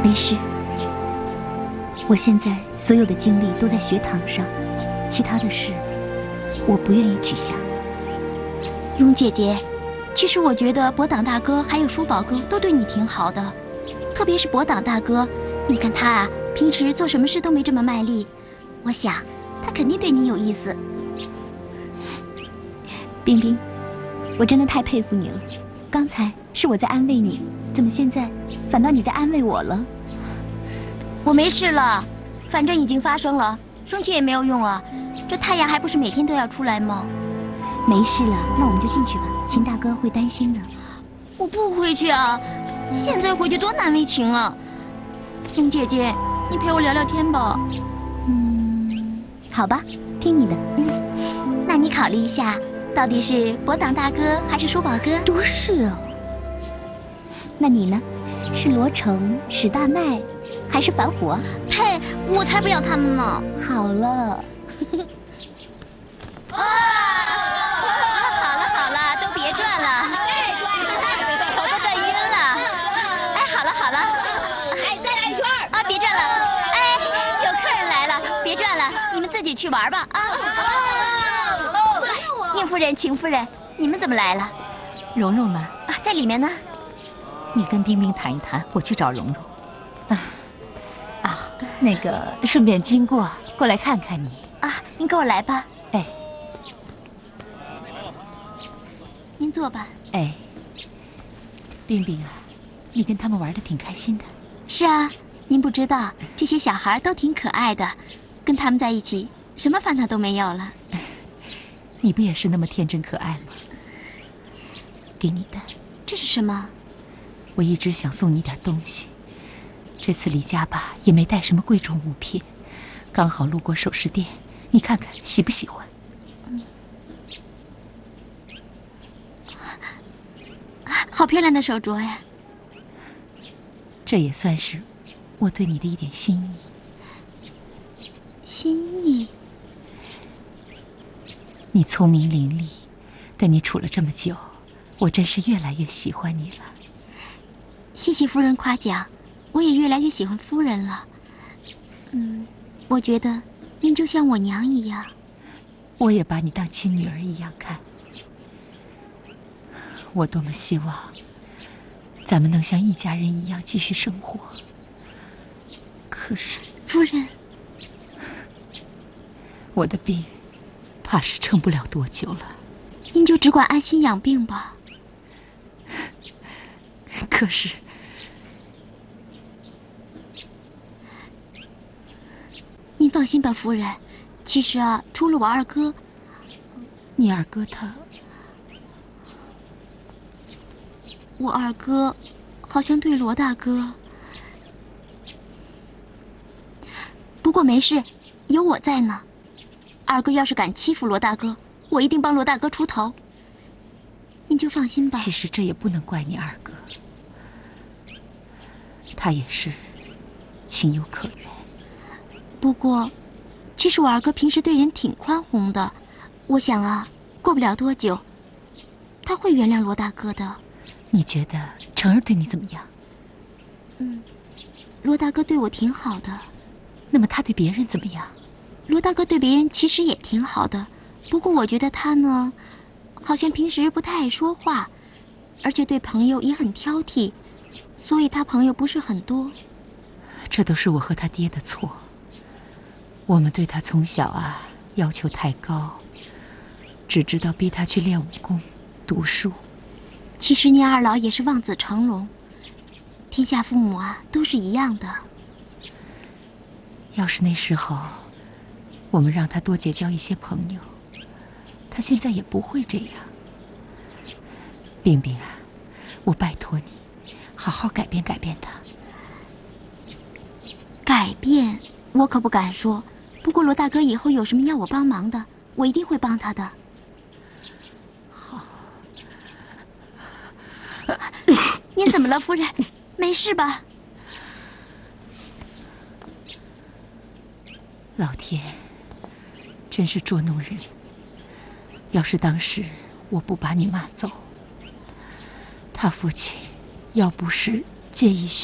没事，我现在所有的精力都在学堂上，其他的事我不愿意取下。 蓉姐姐，其实我觉得博党大哥还有叔宝哥都对你挺好的，特别是博党大哥，你看他啊，平时做什么事都没这么卖力，我想他肯定对你有意思。 冰冰，我真的太佩服你了。刚才是我在安慰你，怎么现在反倒你在安慰我了？ 我没事了，反正已经发生了，生气也没有用啊。这太阳还不是每天都要出来吗？ 没事了，那我们就进去吧。秦大哥会担心的。 我不回去啊，现在回去多难为情啊。蓉姐姐，你陪我聊聊天吧。 好吧，听你的。 那你考虑一下，到底是博党大哥还是叔宝哥？ 多事哦。那你呢？是罗成、史大奈，还是反虎啊？ 呸！我才不要他们呢。 好了。 好了，都别转了，头都转晕了。哎，好了，哎，再来一圈啊！别转了，哎，有客人来了，别转了，你们自己去玩吧啊！宁夫人、秦夫人，你们怎么来了？ 蓉蓉呢？ 啊，在里面呢。 你跟冰冰谈一谈，我去找蓉蓉。那个顺便经过来看看你啊，您跟我来吧。 哎， 您坐吧。 哎，冰冰啊，你跟他们玩得挺开心的。 是啊，您不知道，这些小孩都挺可爱的，跟他们在一起，什么烦恼都没有了。 你不也是那么天真可爱吗？给你的。 这是什么？ 我一直想送你点东西，这次离家吧也没带什么贵重物品，刚好路过首饰店，你看看喜不喜欢？ 好漂亮的手镯呀！ 这也算是我对你的一点心意。 心意？ 你聪明伶俐，跟你处了这么久，我真是越来越喜欢你了。 谢谢夫人夸奖，我也越来越喜欢夫人了。我觉得您就像我娘一样。 我也把你当亲女儿一样看。我多么希望咱们能像一家人一样继续生活。可是， 夫人， 我的病怕是撑不了多久了。 您就只管安心养病吧。 可是， 您放心吧，夫人。其实啊，除了我二哥， 你二哥他…… 我二哥好像对罗大哥……不过没事，有我在呢。二哥要是敢欺负罗大哥，我一定帮罗大哥出头。您就放心吧。 其实这也不能怪你二哥，他也是情有可原。 不过，其实我二哥平时对人挺宽宏的，我想啊，过不了多久，他会原谅罗大哥的。 你觉得成儿对你怎么样？ 罗大哥对我挺好的。 那么他对别人怎么样？ 罗大哥对别人其实也挺好的，不过我觉得他呢，好像平时不太爱说话，而且对朋友也很挑剔，所以他朋友不是很多。 这都是我和他爹的错。我们对他从小啊要求太高，只知道逼他去练武功、读书。 其实您二老也是望子成龙，天下父母啊都是一样的。 要是那时候我们让他多结交一些朋友，他现在也不会这样。冰冰啊，我拜托你，好好改变改变他。 改变我可不敢说，不过罗大哥以后有什么要我帮忙的，我一定会帮他的。 好。 您怎么了，夫人？没事吧？ 老天真是捉弄人。要是当时我不把你骂走，他父亲要不是介意